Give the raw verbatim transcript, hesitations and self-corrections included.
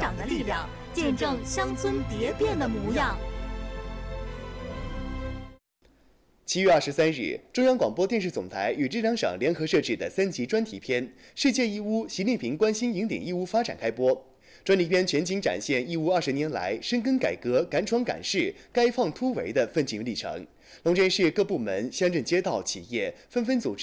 长的力量，见证乡村蝶变的模样。 七月二十三日，中央广播电视总台与浙江省联合设置的三集专题片《世界义乌，习近平关心引领义乌发展》开播。专题片全景展现义乌二十年来深耕改革、敢闯敢试、开放突围的奋进历程。龙山市各部门、乡镇街道、企业纷纷组织